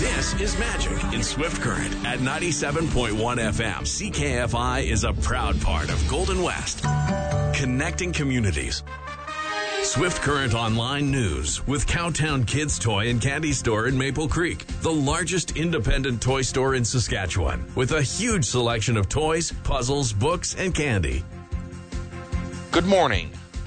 This is Magic in Swift Current at 97.1 FM. CKFI is a proud part of Golden West, connecting communities. Swift Current Online News with Cowtown Kids Toy and Candy Store in Maple Creek, the largest independent toy store in Saskatchewan, with a huge selection of toys, puzzles, books, and candy. Good morning.